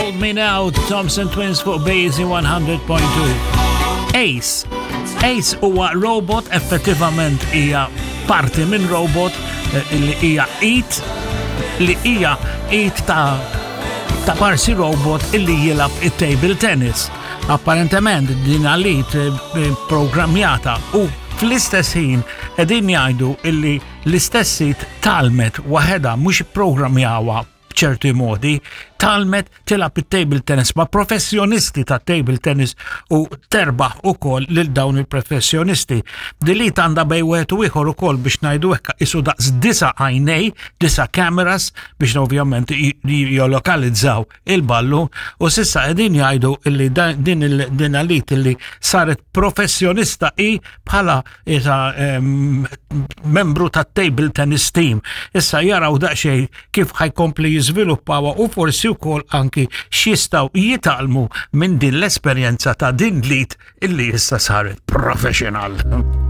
Hold Me Now, Thompson Twins fuq Basie 100.2. Ace huwa robot, effettivament hija parti minn robot li hija it ta' parsi robot illi jilab it-table tennis. Apparentement din għalit programmjata u fl-istess ħin qegħdin jgħidu illi l-istess sit talmet waħedha mhux programmjawa b'ċerti modi, talmet tilab it-table tennis ma' professjonisti ta' table tennis u terbaħ ukoll lil dawn il-professjonisti. Dilit għandha bej wieħed u ieħor ukoll biex ngħidu hekk isu daqs 9 għajnej, 9 cameras biex ovvjament jolokalizzaw il-ballu u sissa qegħdin jgħidu illi din għalit illi saret professjonista bħala membru ta' table tennis team. Issa jaraw daqsxejn kif ħajkompli jiżviluppawa u forsi wkoll anki x'jistgħu jitgħallmu minn din l-esperjenza ta' din lit illi issa saret professional.